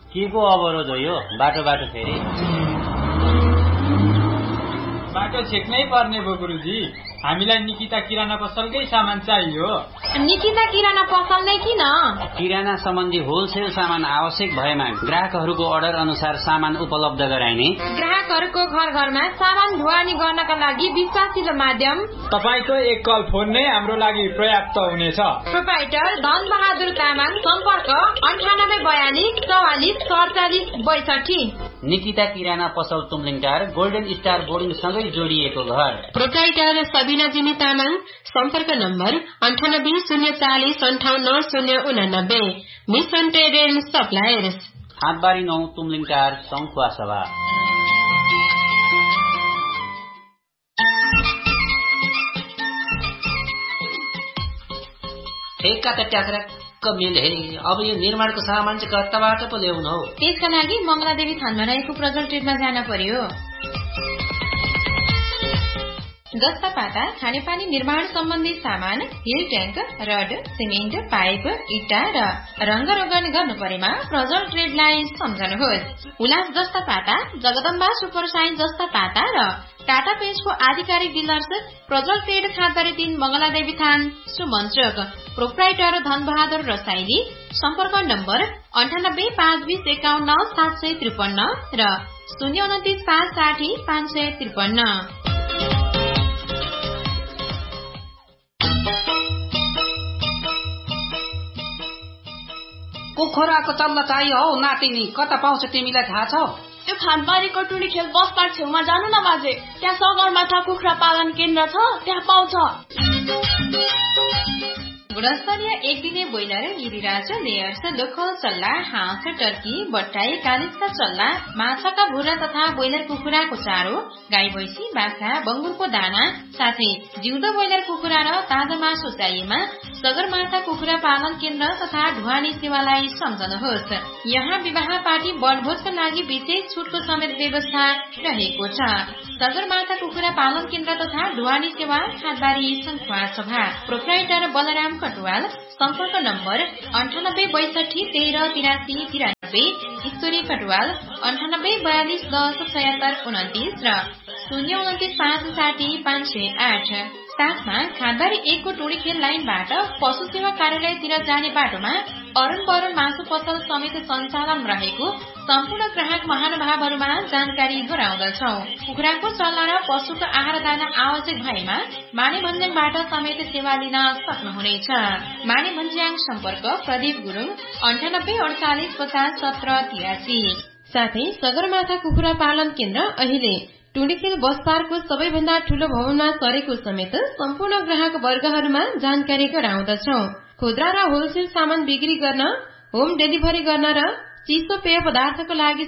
के को अवरोध हो यो? बाटो फेरि बाटो छेक्नै पर्ने भयो गुरुजी। हामीलाई निकिता किराना पसलकै सामान चाहियो। निकिता किराना पसल नै किन? किराना सम्बन्धी होलसेल सामान आवश्यक भएमा ग्राहकहरूको अर्डर अनुसार सामान उपलब्ध गराइने, ग्राहकहरूको घर घरमा सामान ढुवानी गर्नका लागि विश्वासिलो माध्यम। तपाईको एक कल फोन नै हाम्रो लागि पर्याप्त हुनेछ। प्रोप्राइटर धन बहादुर तामाङ, सम्पर्क 9842 44 47 62। निकिता किराना पसल तुमलिङटार गोल्डन स्टार बोर्डिङ सँगै जोडिएको घर। प्रोप्राइटर सबिना जिमी तामाङ, सम्पर्क number 9804058089। Mission trade and suppliers, हाटबारी 9 Tumlingtar सङ्खुवा सभा। ठेक्का त ट्याक्राक्क मिले। अब यो निर्माणको सामान चाहिँ कताबाट पो ल्याउनु हौ? त्यसका लागि मंगलादेवी थानमा रहेको प्रजल ट्रेडमा जान पर्यो। जस्ता पाता खानेपानी निर्माण सम्बन्धी सामान, hill tank, rod, cement, pipe, इट्टा र रंगरोगन गर्नु परेमा प्रजल ट्रेडलाई सम्झनुहोस्। उल्लास जस्ता पाता, जगदम्बा सुपर साइन जस्ता पाता र टाटा पेन्टको आधिकारिक डिलर्स प्रजल ट्रेड, खादबारी 3 मंगलादेवी थान, सुमन्चोक। प्रोप्राइटर धन बहादुर रसाइली, सम्पर्क नम्बर 985251 753 र 029 560 553। पोखराको तल्ला चाहियो हौ नातिनी, कता पाउँछ तिमीलाई थाहा छ? त्यो खानबारीको टुडी खेल बस पार्क छेउमा जानु न बाजे। त्यहाँ सगरमाथा कुखुरा पालन केन्द्र छ, त्यहाँ पाउँछ। गुणस्तरीय एक दिने ब्रोइलर, गिरिराज, लेयर्स, लोकल चल्ला, हाँस, टर्की, बट्टाई, कालिस्ता चल्ला, माछाका भुरा तथा ब्रोइलर कुखुराको चारो, गाई भैंसी, बाख्रा, बंगुरको दाना साथै जिउँदो ब्रोइलर कुखुरा र ताजा मासु चाहिएमा सगरमाथा कुखुरा पालन केन्द्र तथा ढुवानी सेवालाई सम्झनुहोस्। यहाँ विवाह पार्टी वनभोजका लागि विशेष छुटको समेत व्यवस्था रहेको छ। सगरमाथा कुखुरा पालन केन्द्र तथा ढुवानी सेवा, खादबारी सङ्खुवा सभा। प्रोप्राइटर बलराम कटुवाल, सम्पर्क नम्बर 9862 13 83 93। ईश्वरी कटुवाल 9842 10 76 29 र 029 560 508। साथमा खादबारी 1 को टोडीखेल लाइनबाट पशु सेवा कार्यालयतिर जाने बाटोमा अरुण बरुण मासु पसल समेत सञ्चालन रहेको सम्पूर्ण ग्राहक महानुभावहरूमा जानकारी गराउँदछौ। कुखुराको चल्ला र पशुको आहार दाना आवश्यक भएमा माने भन्ज्याङबाट समेत सेवा लिन सक्नुहुनेछ। माने भन्ज्याङ सम्पर्क प्रदीप गुरुङ 9848 50 17 83। साथै सगरमाथा कुखुरा पालन केन्द्र अहिले टुडीखेल बस पार्कको सबैभन्दा ठूलो भवनमा सरेको समेत सम्पूर्ण ग्राहक वर्गहरूमा जानकारी गराउँदछौ। खुद्रा र होलसेल सामान बिक्री गर्न, होम डेलिभरी गर्न र चिसो पेय पदार्थको लागि